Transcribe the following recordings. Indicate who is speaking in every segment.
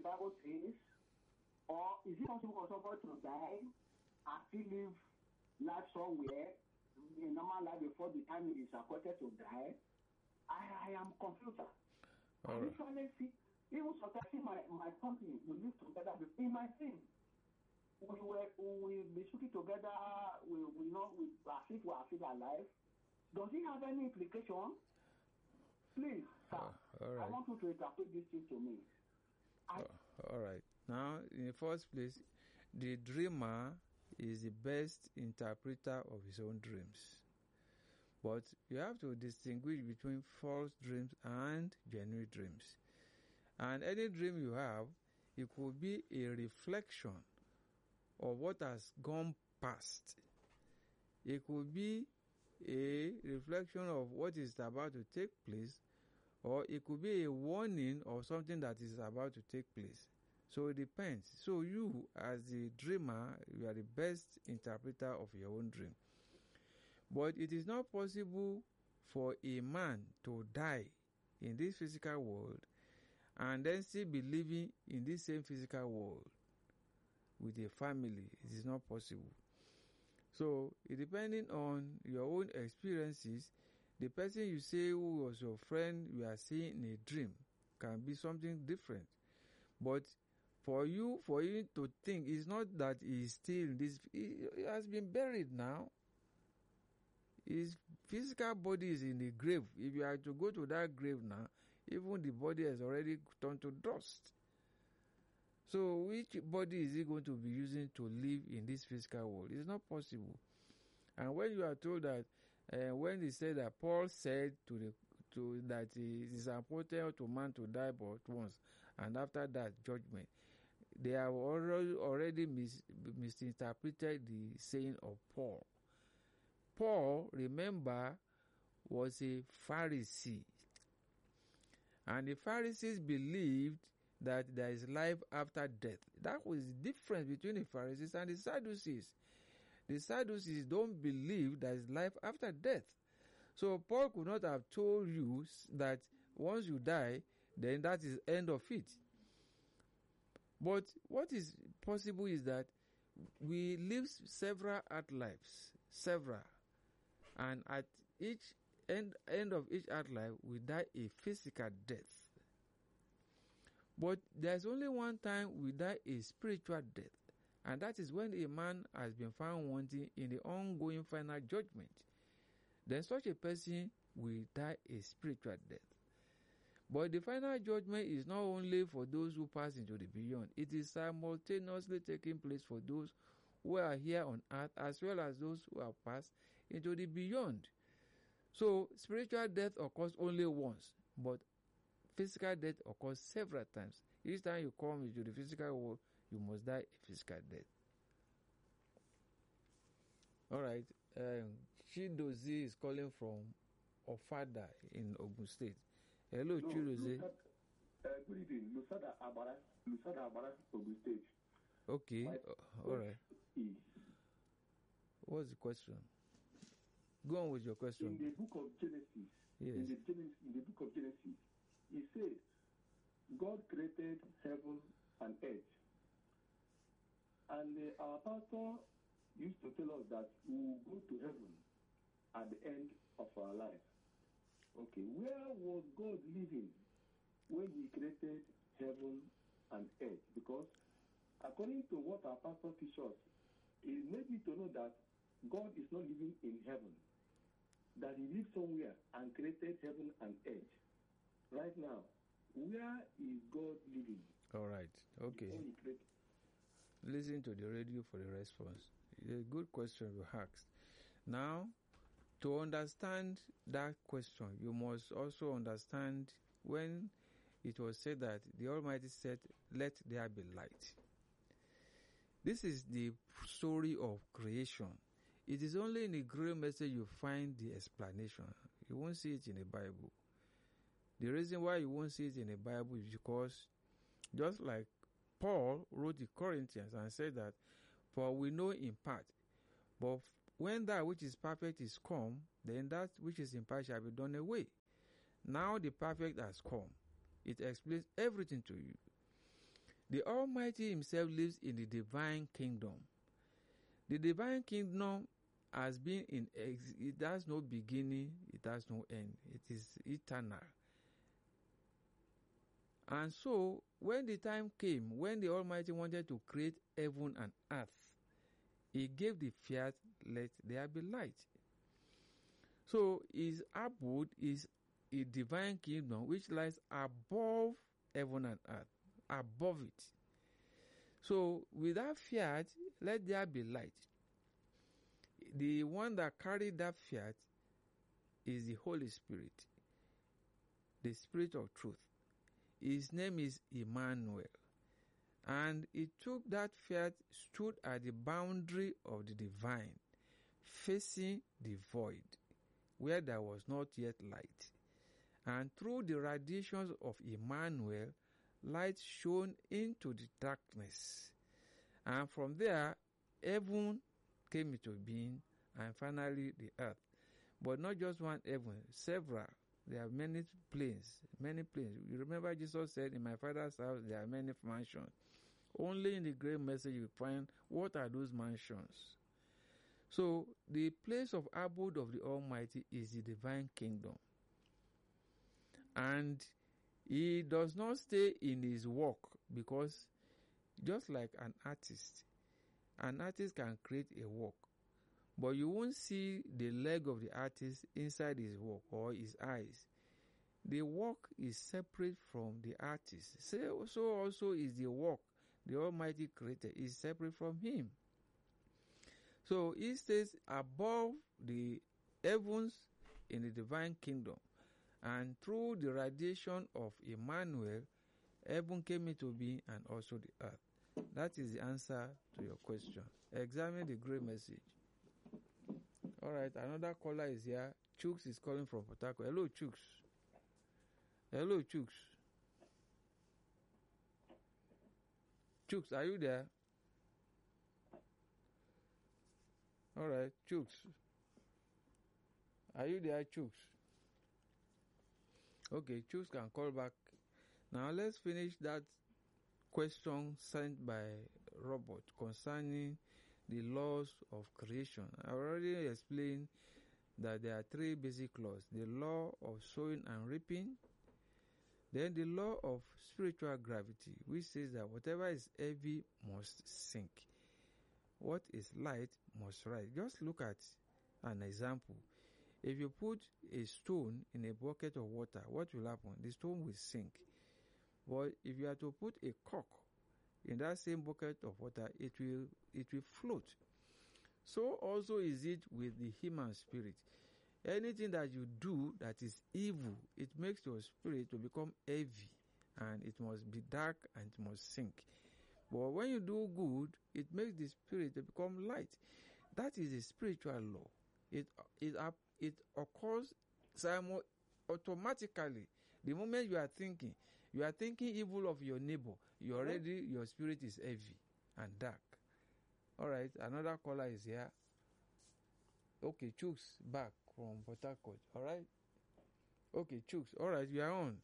Speaker 1: Bible says? Or is it possible for somebody to die and still live life somewhere in normal life before the time he is appointed to die? I am confused. I usually see, even sometimes my company, we live together in my team. We be speaking together, we know as if we are still alive. Does it have any implication? Please, sir,
Speaker 2: all right.
Speaker 1: I want you to interpret this thing to me.
Speaker 2: All right. Now, in the first place, the dreamer is the best interpreter of his own dreams. But you have to distinguish between false dreams and genuine dreams. And any dream you have, it could be a reflection of what has gone past. It could be a reflection of what is about to take place, or it could be a warning of something that is about to take place. So it depends. So you, as the dreamer, you are the best interpreter of your own dream. But it is not possible for a man to die in this physical world and then still be living in this same physical world with a family. It is not possible. So, depending on your own experiences, the person you say who was your friend you are seeing in a dream can be something different. But for you to think, it's not that he is still in this, he has been buried now. His physical body is in the grave. If you are to go to that grave now, even the body has already turned to dust. So which body is he going to be using to live in this physical world? It's not possible. And when you are told that, when he said that Paul said that it is appointed to man to die but once, and after that judgment, they have already misinterpreted the saying of Paul. Paul, remember, was a Pharisee. And the Pharisees believed that there is life after death. That was the difference between the Pharisees and the Sadducees. The Sadducees don't believe there is life after death. So Paul could not have told you that once you die, then that is end of it. But what is possible is that we live several earth lives, and at each end of each earth life, we die a physical death. But there's only one time we die a spiritual death, and that is when a man has been found wanting in the ongoing final judgment. Then such a person will die a spiritual death. But the final judgment is not only for those who pass into the beyond. It is simultaneously taking place for those who are here on earth as well as those who have passed into the beyond. So spiritual death occurs only once, but physical death occurs several times. Each time you come into the physical world, you must die a physical death. Alright, Chidozie is calling from Ofada in Ogun State. Hello, Chidozie.
Speaker 3: Good evening. Lusada Abara, Ogun State.
Speaker 2: Okay, alright. What's the question? Go on with your question.
Speaker 3: In the book of Genesis,
Speaker 2: yes.
Speaker 3: in the book of Genesis, it said, God created heaven and earth. And our pastor used to tell us that we will go to heaven at the end of our life. Okay, where was God living when he created heaven and earth? Because according to what our pastor teaches us, it made me to know that God is not living in heaven, that he lived somewhere and created heaven and earth. Right now, where is God living?
Speaker 2: All right, okay. Listen to the radio for the response. It's a good question you asked. Now, to understand that question, you must also understand when it was said that the Almighty said, "Let there be light." This is the story of creation. It is only in the Great Message you find the explanation. You won't see it in the Bible. The reason why you won't see it in the Bible is because, just like Paul wrote to Corinthians and said that, "For we know in part, but when that which is perfect is come, then that which is in part shall be done away." Now the perfect has come. It explains everything to you. The Almighty himself lives in the divine kingdom. The divine kingdom has been it has no beginning, it has no end. It is eternal. And so, when the time came, when the Almighty wanted to create heaven and earth, he gave the fiat, let there be light. So, his abode is a divine kingdom which lies above heaven and earth, above it. So, with that fiat, let there be light. The one that carried that fiat is the Holy Spirit, the Spirit of truth. His name is Emmanuel. And he took that fiat, stood at the boundary of the divine, facing the void, where there was not yet light. And through the radiations of Emmanuel, light shone into the darkness. And from there, heaven came into being, and finally the earth. But not just one heaven, several. There are many planes, many planes. You remember Jesus said, in my Father's house there are many mansions. Only in the great message you find what are those mansions. So the place of abode of the Almighty is the divine kingdom. And he does not stay in his work, because just like an artist can create a work, but you won't see the leg of the artist inside his work or his eyes. The work is separate from the artist. So also is the work the Almighty created is separate from him. So he stays above the heavens in the divine kingdom. And through the radiation of Emmanuel, heaven came into being and also the earth. That is the answer to your question. Examine the great message. All right, another caller is here. Chooks is calling from Port Harcourt. Hello, Chooks. Hello, Chooks. Chooks, are you there? All right, Chooks. Are you there, Chooks? Okay, Chooks can call back. Now let's finish that question sent by Robert concerning the laws of creation. I already explained that there are three basic laws: the law of sowing and reaping, then the law of spiritual gravity, which says that whatever is heavy must sink, what is light must rise. Just look at an example. If you put a stone in a bucket of water, what will happen? The stone will sink. But if you are to put a cork in that same bucket of water, it will float. So also is it with the human spirit. Anything that you do that is evil, it makes your spirit to become heavy, and it must be dark and it must sink. But when you do good, it makes the spirit to become light. That is a spiritual law. It occurs automatically. The moment you are thinking evil of your neighbor, your spirit is heavy and dark. All right, another caller is here. Okay, Chooks back from Port Harcourt. All right. Okay, Chooks. All right, you are on.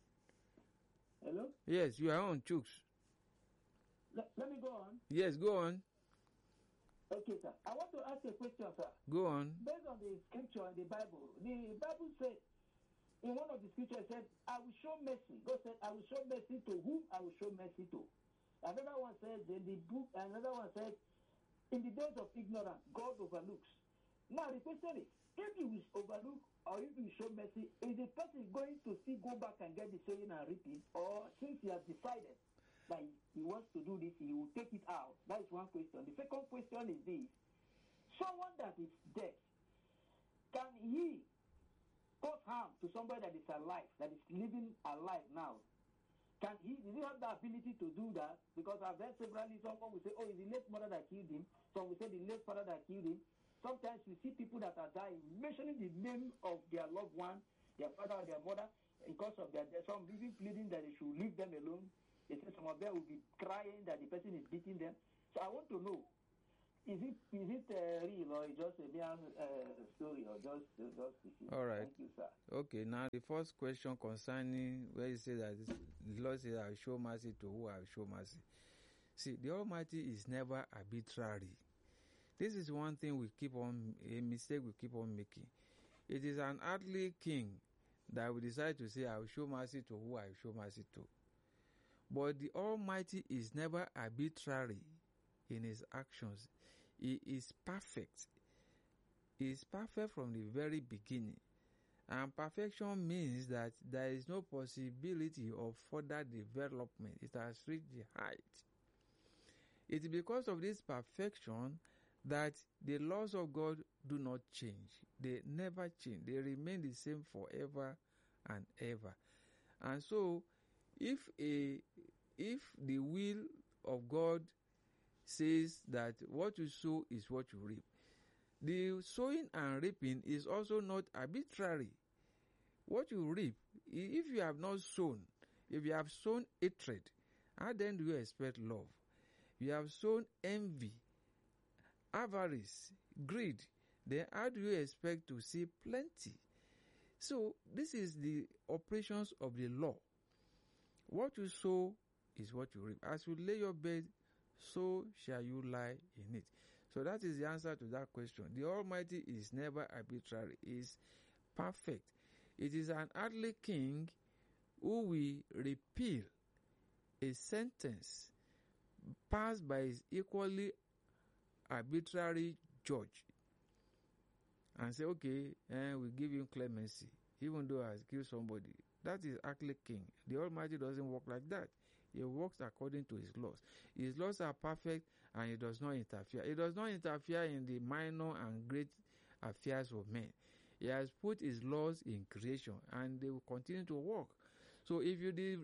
Speaker 1: Hello?
Speaker 2: Yes, you are on, Chooks.
Speaker 1: Let me go on.
Speaker 2: Yes, go on.
Speaker 1: Okay, sir. I want to ask a question, sir.
Speaker 2: Go on.
Speaker 1: Based on the scripture and the Bible said, in one of the scriptures said, I will show mercy. God said, I will show mercy to whom I will show mercy to. Another one says in the book, another one says, in the days of ignorance, God overlooks. Now the question is, if you will overlook or if you show mercy, is the person going to still go back and get the sowing and reaping? Or since he has decided that he wants to do this, he will take it out? That is one question. The second question is this. Someone that is dead, can he cause harm to somebody that is alive, that is living alive now? Does he have the ability to do that? Because I've heard severally, someone will say, oh, it's the late mother that killed him. Some will say the late father that killed him. Sometimes you see people that are dying, mentioning the name of their loved one, their father or their mother, because of their death. Some even pleading that they should leave them alone. They say some of them will be crying that the person is beating them. So I want to know,
Speaker 3: Is it real or just a mere story or just
Speaker 2: All right.
Speaker 3: Thank you, sir.
Speaker 2: Okay, now the first question concerning where you say that the Lord says, I will show mercy to who I will show mercy. See, the Almighty is never arbitrary. This is one thing a mistake we keep on making. It is an earthly king that will decide to say, I will show mercy to who I will show mercy to. But the Almighty is never arbitrary in his actions. He is perfect. He is perfect from the very beginning. And perfection means that there is no possibility of further development. It has reached the height. It is because of this perfection that the laws of God do not change. They never change. They remain the same forever and ever. And so, if the will of God says that what you sow is what you reap, the sowing and reaping is also not arbitrary. What you reap, if you have not sown, if you have sown hatred, how then do you expect love? You have sown envy, avarice, greed, then how do you expect to see plenty? So this is the operations of the law. What you sow is what you reap. As you lay your bed, so shall you lie in it. So that is the answer to that question. The Almighty is never arbitrary. He is perfect. It is an earthly king who will repeal a sentence passed by his equally arbitrary judge and say, okay, we give him clemency, even though he has killed somebody. That is earthly king. The Almighty doesn't work like that. He works according to his laws. His laws are perfect and he does not interfere. He does not interfere in the minor and great affairs of men. He has put his laws in creation and they will continue to work. So if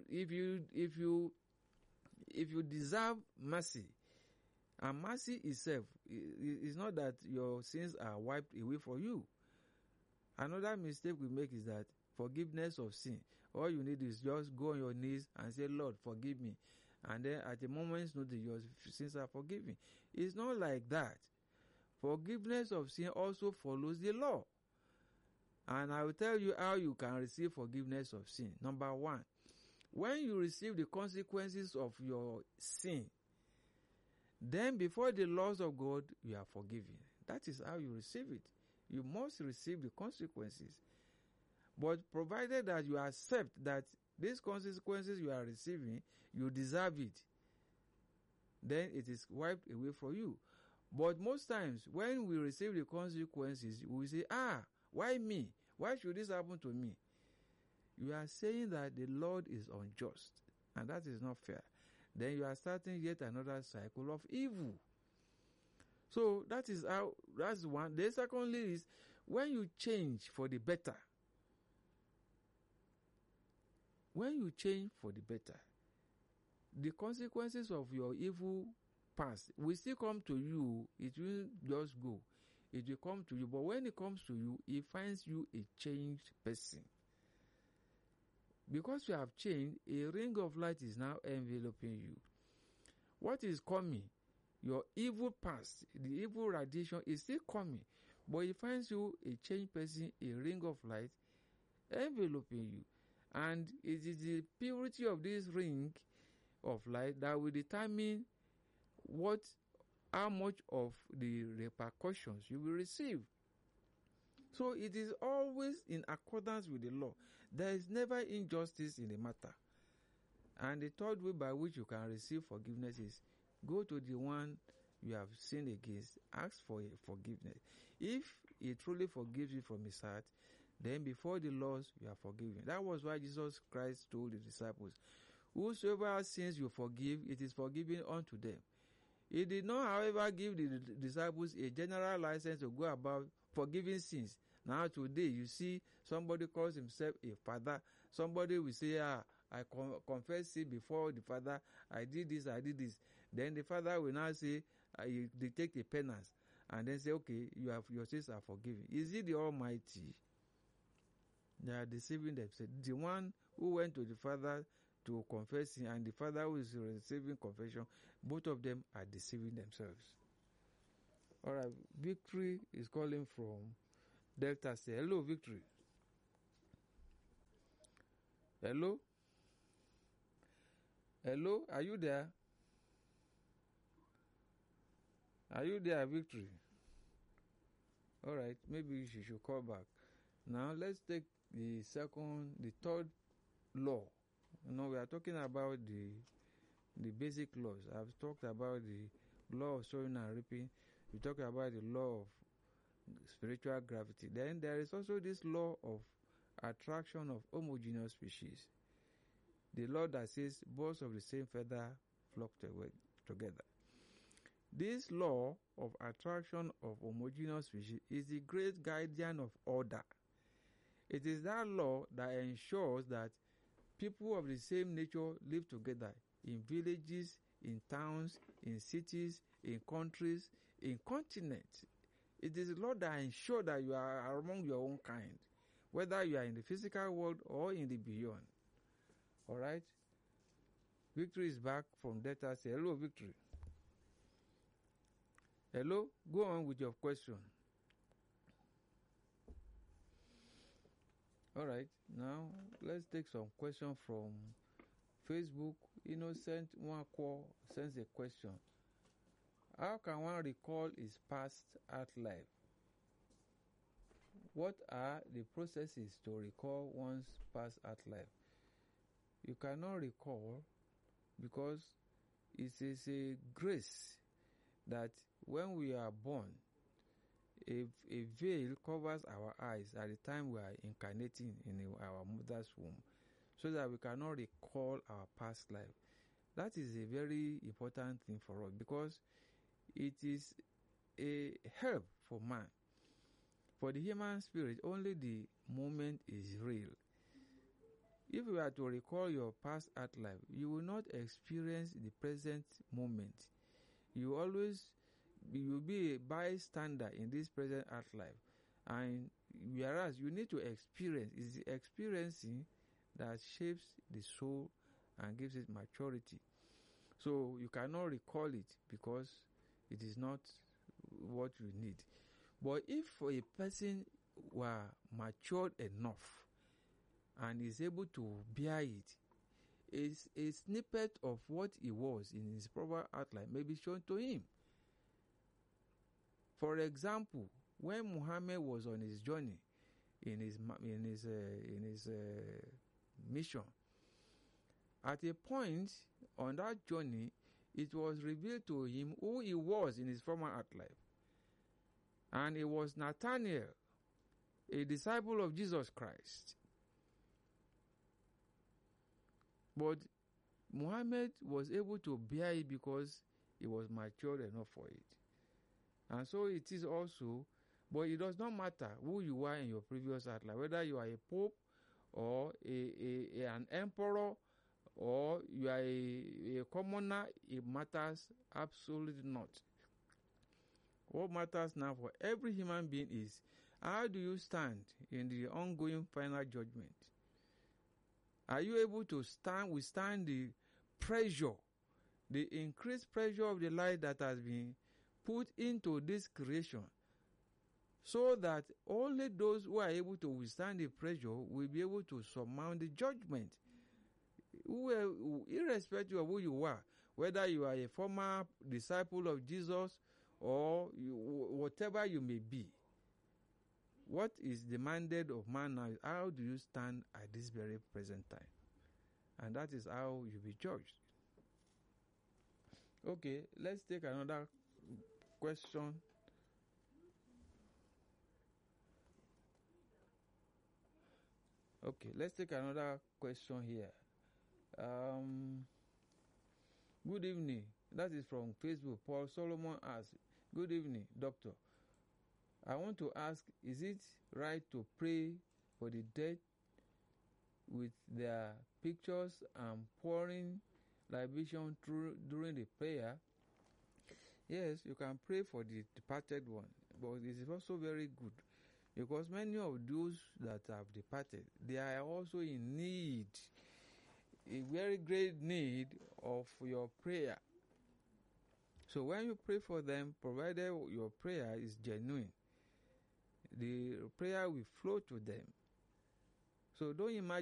Speaker 2: you deserve mercy, and mercy itself is not that your sins are wiped away for you. Another mistake we make is that forgiveness of sin. All you need is just go on your knees and say, Lord, forgive me. And then at a moment's notice, your sins are forgiven. It's not like that. Forgiveness of sin also follows the law. And I will tell you how you can receive forgiveness of sin. Number one, when you receive the consequences of your sin, then before the laws of God, you are forgiven. That is how you receive it. You must receive the consequences. But provided that you accept that these consequences you are receiving, you deserve it, then it is wiped away for you. But most times, when we receive the consequences, we say, why me? Why should this happen to me? You are saying that the Lord is unjust, and that is not fair. Then you are starting yet another cycle of evil. So that's one. The secondly is when you change for the better. When you change for the better, the consequences of your evil past will still come to you. It will just go. It will come to you. But when it comes to you, it finds you a changed person. Because you have changed, a ring of light is now enveloping you. What is coming? Your evil past, the evil radiation is still coming. But it finds you a changed person, a ring of light enveloping you. And it is the purity of this ring of light that will determine how much of the repercussions you will receive. So it is always in accordance with the law. There is never injustice in the matter. And the third way by which you can receive forgiveness is go to the one you have sinned against, ask for forgiveness. If he truly forgives you from his heart, then before the laws you are forgiven. That was why Jesus Christ told the disciples, whosoever sins you forgive, it is forgiven unto them. He did not, however, give the disciples a general license to go about forgiving sins. Now today, you see somebody calls himself a father. Somebody will say, I confess sin before the father. I did this, I did this. Then the father will now say, they take the penance. And then say, okay, your sins are forgiven. Is he the Almighty? They are deceiving themselves. The one who went to the father to confess sin and the father who is receiving confession, both of them are deceiving themselves. All right, Victory is calling from Delta State. Hello, Victory. Hello? Hello, are you there? Are you there, Victory? All right, maybe she should call back. Now let's take the third law. We are talking about the basic laws. I've talked about the law of sowing and reaping. We talked about the law of spiritual gravity. Then there is also this law of attraction of homogeneous species. The law that says birds of the same feather flock together. This law of attraction of homogeneous species is the great guardian of order. It is that law that ensures that people of the same nature live together in villages, in towns, in cities, in countries, in continents. It is a law that ensures that you are among your own kind, whether you are in the physical world or in the beyond. All right? Victory is back from Delta State. Hello, Victory. Hello? Go on with your question. All right. Now, let's take some questions from Facebook. Innocent Mwakwo sends a question. How can one recall his past art life? What are the processes to recall one's past art life? You cannot recall because it is a grace that when we are born, a veil covers our eyes at the time we are incarnating in our mother's womb, so that we cannot recall our past life. That is a very important thing for us because it is a help for man. For the human spirit, only the moment is real. If you are to recall your past art life, you will not experience the present moment. You will be a bystander in this present art life. And whereas you need to experience, it's the experiencing that shapes the soul and gives it maturity. So you cannot recall it because it is not what you need. But if a person were matured enough and is able to bear it, is a snippet of what he was in his proper outline may be shown to him. For example, when Muhammad was on his journey in his mission, at a point on that journey, it was revealed to him who he was in his former art life. And it was Nathanael, a disciple of Jesus Christ. But Muhammad was able to bear it because he was mature enough for it. And so it is also, but it does not matter who you are in your previous art life, whether you are a pope or an emperor or you are a commoner, it matters absolutely not. What matters now for every human being is, how do you stand in the ongoing final judgment? Are you able to withstand the pressure, the increased pressure of the light that has been put into this creation, so that only those who are able to withstand the pressure will be able to surmount the judgment? Irrespective of who you are, whether you are a former disciple of Jesus or whatever you may be, what is demanded of man now is, how do you stand at this very present time? And that is how you'll be judged. Okay, let's take another question. Okay, let's take another question here. Good evening. That is from Facebook. Paul Solomon asks, good evening, doctor. I want to ask, is it right to pray for the dead with their pictures and pouring libation during the prayer? Yes, you can pray for the departed one, but it is also very good because many of those that have departed, they are also in need, a very great need of your prayer. So when you pray for them, provided your prayer is genuine, the prayer will flow to them. So don't imagine